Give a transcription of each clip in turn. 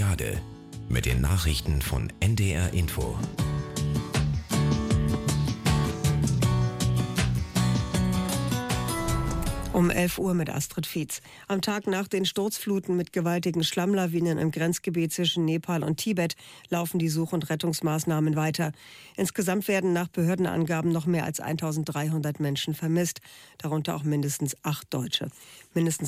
Jade mit den Nachrichten von NDR Info. Um 11 Uhr mit Astrid Fietz. Am Tag nach den Sturzfluten mit gewaltigen Schlammlawinen im Grenzgebiet zwischen Nepal und Tibet laufen die Such- und Rettungsmaßnahmen weiter. Insgesamt werden nach Behördenangaben noch mehr als 1300 Menschen vermisst, darunter auch mindestens 8 Deutsche. Mindestens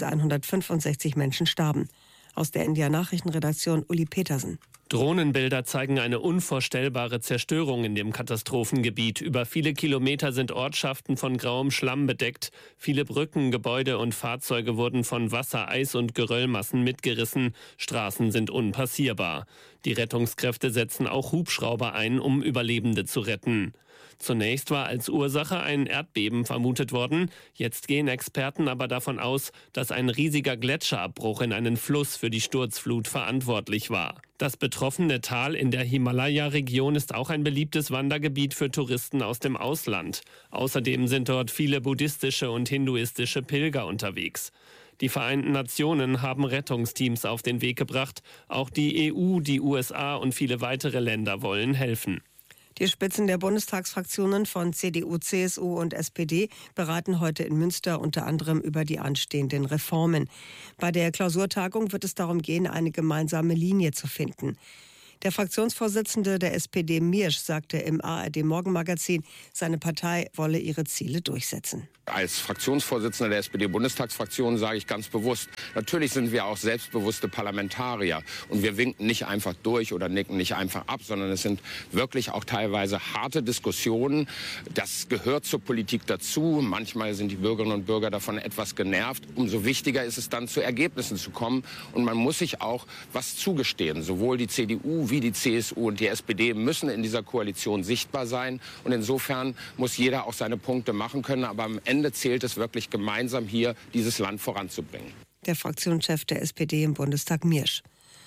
165 Menschen starben. Aus der NDR-Nachrichtenredaktion Uli Petersen. Drohnenbilder zeigen eine unvorstellbare Zerstörung in dem Katastrophengebiet. Über viele Kilometer sind Ortschaften von grauem Schlamm bedeckt. Viele Brücken, Gebäude und Fahrzeuge wurden von Wasser, Eis und Geröllmassen mitgerissen. Straßen sind unpassierbar. Die Rettungskräfte setzen auch Hubschrauber ein, um Überlebende zu retten. Zunächst war als Ursache ein Erdbeben vermutet worden. Jetzt gehen Experten aber davon aus, dass ein riesiger Gletscherabbruch in einen Fluss für die Sturzflut verantwortlich war. Das betroffene Tal in der Himalaya-Region ist auch ein beliebtes Wandergebiet für Touristen aus dem Ausland. Außerdem sind dort viele buddhistische und hinduistische Pilger unterwegs. Die Vereinten Nationen haben Rettungsteams auf den Weg gebracht. Auch die EU, die USA und viele weitere Länder wollen helfen. Die Spitzen der Bundestagsfraktionen von CDU, CSU und SPD beraten heute in Münster unter anderem über die anstehenden Reformen. Bei der Klausurtagung wird es darum gehen, eine gemeinsame Linie zu finden. Der Fraktionsvorsitzende der SPD, Miersch, sagte im ARD-Morgenmagazin, seine Partei wolle ihre Ziele durchsetzen. Als Fraktionsvorsitzender der SPD-Bundestagsfraktion sage ich ganz bewusst, natürlich sind wir auch selbstbewusste Parlamentarier und wir winken nicht einfach durch oder nicken nicht einfach ab, sondern es sind wirklich auch teilweise harte Diskussionen. Das gehört zur Politik dazu. Manchmal sind die Bürgerinnen und Bürger davon etwas genervt. Umso wichtiger ist es dann, zu Ergebnissen zu kommen. Und man muss sich auch was zugestehen. Sowohl die CDU wie die CSU und die SPD müssen in dieser Koalition sichtbar sein. Und insofern muss jeder auch seine Punkte machen können. Aber am Ende zählt es wirklich, gemeinsam hier dieses Land voranzubringen. Der Fraktionschef der SPD im Bundestag, Miersch.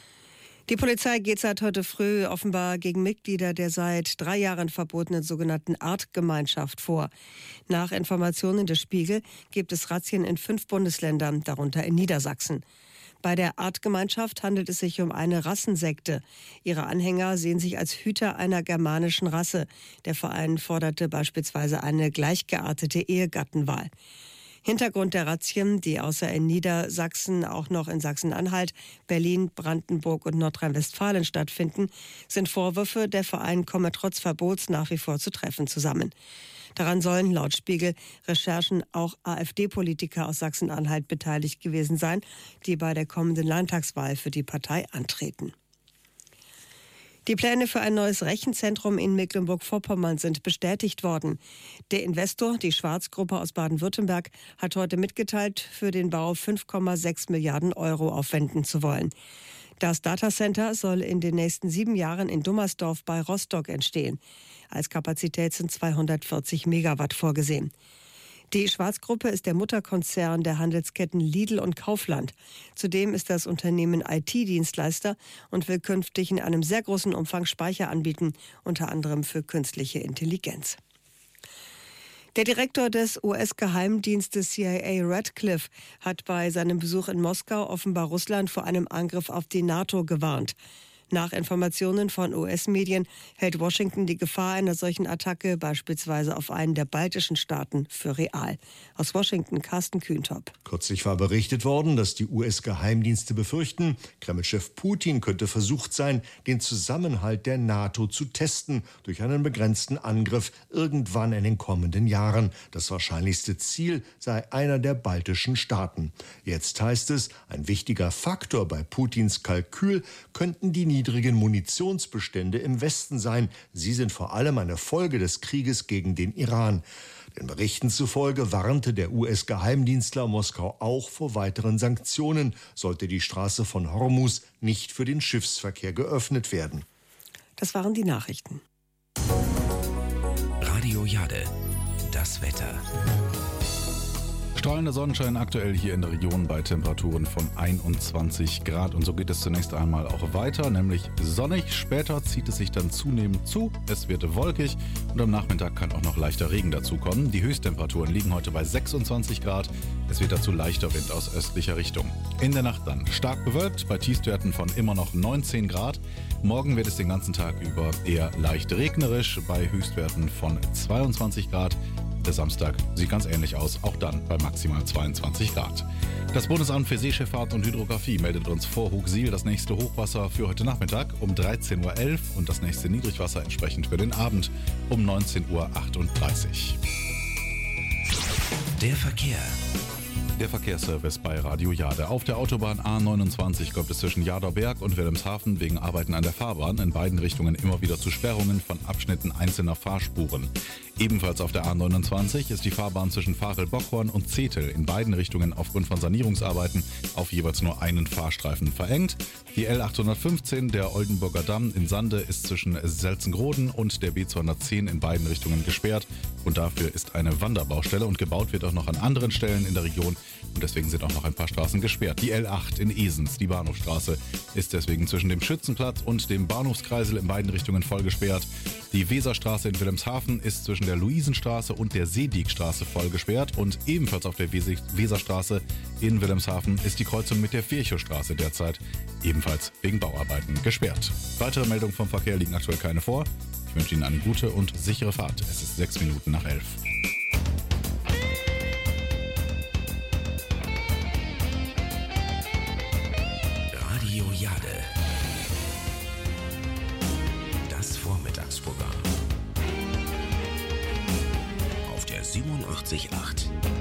Die Polizei geht seit heute früh offenbar gegen Mitglieder der seit 3 Jahren verbotenen sogenannten Artgemeinschaft vor. Nach Informationen des Spiegel gibt es Razzien in 5 Bundesländern, darunter in Niedersachsen. Bei der Artgemeinschaft handelt es sich um eine Rassensekte. Ihre Anhänger sehen sich als Hüter einer germanischen Rasse. Der Verein forderte beispielsweise eine gleichgeartete Ehegattenwahl. Hintergrund der Razzien, die außer in Niedersachsen auch noch in Sachsen-Anhalt, Berlin, Brandenburg und Nordrhein-Westfalen stattfinden, sind Vorwürfe, der Verein komme trotz Verbots nach wie vor zu Treffen zusammen. Daran sollen laut Spiegel Recherchen auch AfD-Politiker aus Sachsen-Anhalt beteiligt gewesen sein, die bei der kommenden Landtagswahl für die Partei antreten. Die Pläne für ein neues Rechenzentrum in Mecklenburg-Vorpommern sind bestätigt worden. Der Investor, die Schwarz-Gruppe aus Baden-Württemberg, hat heute mitgeteilt, für den Bau 5,6 Milliarden Euro aufwenden zu wollen. Das Datacenter soll in den nächsten 7 Jahren in Dummersdorf bei Rostock entstehen. Als Kapazität sind 240 Megawatt vorgesehen. Die Schwarz-Gruppe ist der Mutterkonzern der Handelsketten Lidl und Kaufland. Zudem ist das Unternehmen IT-Dienstleister und will künftig in einem sehr großen Umfang Speicher anbieten, unter anderem für künstliche Intelligenz. Der Direktor des US-Geheimdienstes CIA Radcliffe hat bei seinem Besuch in Moskau offenbar Russland vor einem Angriff auf die NATO gewarnt. Nach Informationen von US-Medien hält Washington die Gefahr einer solchen Attacke beispielsweise auf einen der baltischen Staaten für real. Aus Washington Carsten Kühntop. Kürzlich war berichtet worden, dass die US-Geheimdienste befürchten, Kremlchef Putin könnte versucht sein, den Zusammenhalt der NATO zu testen durch einen begrenzten Angriff irgendwann in den kommenden Jahren. Das wahrscheinlichste Ziel sei einer der baltischen Staaten. Jetzt heißt es, ein wichtiger Faktor bei Putins Kalkül könnten die niedrigen Munitionsbestände im Westen sein. Sie sind vor allem eine Folge des Krieges gegen den Iran. Den Berichten zufolge warnte der US-Geheimdienstler Moskau auch vor weiteren Sanktionen, sollte die Straße von Hormuz nicht für den Schiffsverkehr geöffnet werden. Das waren die Nachrichten. Radio Jade, das Wetter. Strahlender Sonnenschein aktuell hier in der Region bei Temperaturen von 21 Grad. Und so geht es zunächst einmal auch weiter, nämlich sonnig. Später zieht es sich dann zunehmend zu. Es wird wolkig und am Nachmittag kann auch noch leichter Regen dazukommen. Die Höchsttemperaturen liegen heute bei 26 Grad. Es wird dazu leichter Wind aus östlicher Richtung. In der Nacht dann stark bewölkt bei Tiefstwerten von immer noch 19 Grad. Morgen wird es den ganzen Tag über eher leicht regnerisch bei Höchstwerten von 22 Grad. Der Samstag sieht ganz ähnlich aus, auch dann bei maximal 22 Grad. Das Bundesamt für Seeschifffahrt und Hydrographie meldet uns vor Hooghsiel das nächste Hochwasser für heute Nachmittag um 13.11 Uhr und das nächste Niedrigwasser entsprechend für den Abend um 19.38 Uhr. Der Verkehr. Der Verkehrsservice bei Radio Jade. Auf der Autobahn A29 kommt es zwischen Jadauberg und Wilhelmshaven wegen Arbeiten an der Fahrbahn in beiden Richtungen immer wieder zu Sperrungen von Abschnitten einzelner Fahrspuren. Ebenfalls auf der A29 ist die Fahrbahn zwischen Varel-Bockhorn und Zetel in beiden Richtungen aufgrund von Sanierungsarbeiten auf jeweils nur einen Fahrstreifen verengt. Die L815, der Oldenburger Damm in Sande, ist zwischen Selzengroden und der B210 in beiden Richtungen gesperrt. Und dafür ist eine Wanderbaustelle und gebaut wird auch noch an anderen Stellen in der Region. Und deswegen sind auch noch ein paar Straßen gesperrt. Die L8 in Esens, die Bahnhofstraße, ist deswegen zwischen dem Schützenplatz und dem Bahnhofskreisel in beiden Richtungen voll gesperrt. Die Weserstraße in Wilhelmshaven ist zwischen der Luisenstraße und der Seediekstraße voll gesperrt. Und ebenfalls auf der Weserstraße in Wilhelmshaven ist die Kreuzung mit der Virchowstraße derzeit ebenfalls wegen Bauarbeiten gesperrt. Weitere Meldungen vom Verkehr liegen aktuell keine vor. Ich wünsche Ihnen eine gute und sichere Fahrt. Es ist 6 Minuten nach 11. Radio Jade. Das Vormittagsprogramm. Auf der 87.8.